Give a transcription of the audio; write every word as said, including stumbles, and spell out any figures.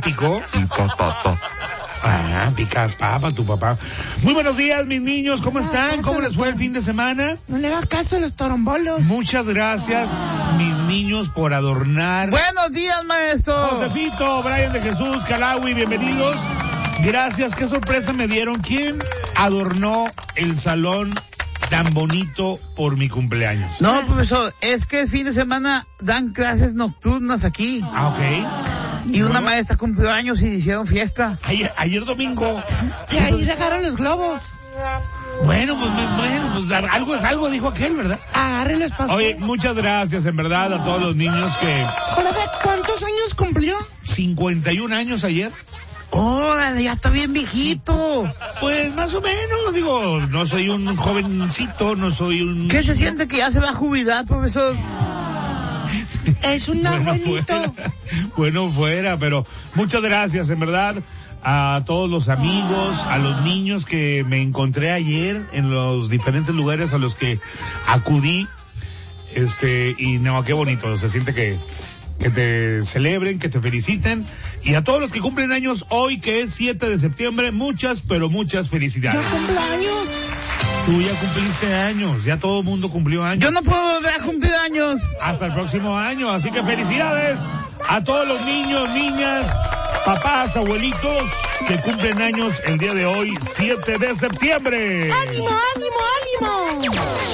picó. Pica papa. Ah, pica papa tu papá. Muy buenos días, mis niños, ¿cómo están? ¿Cómo les fue el fin de semana? No le hagas caso a los torombolos. Muchas gracias, mis niños, por adornar. Buenos días, maestro. Josefito, Brian de Jesús, Calawi, bienvenidos. Gracias, qué sorpresa me dieron. ¿Quién adornó el salón tan bonito por mi cumpleaños? No, profesor, es que el fin de semana dan clases nocturnas aquí. Ah, ok. Y una maestra cumplió años y hicieron fiesta. Ayer, ayer domingo. Y ahí dejaron los globos. Bueno, pues, bueno, pues algo es algo, dijo aquel, ¿verdad? Agárrenlos para Oye, usted. muchas gracias, en verdad, a todos los niños que... ¿Pero de cuántos años cumplió? cincuenta y un años ayer. ¡Órale, ya está bien viejito! Pues más o menos, digo, no soy un jovencito, no soy un... ¿Qué se siente que ya se va a jubilar, profesor? Es un Bueno, abuelito. fuera, bueno, fuera, pero muchas gracias, en verdad, a todos los amigos, a los niños que me encontré ayer en los diferentes lugares a los que acudí, este, y no, qué bonito, se siente que, que te celebren, que te feliciten, y a todos los que cumplen años hoy, que es siete de septiembre, muchas, pero muchas felicidades. ¿Yo cumpleaños? Tú ya cumpliste años, ya todo el mundo cumplió años. Yo no puedo volver a cumplir años. Hasta el próximo año, así que felicidades a todos los niños, niñas, papás, abuelitos que cumplen años el día de hoy, siete de septiembre. ¡Ánimo, ánimo, ánimo!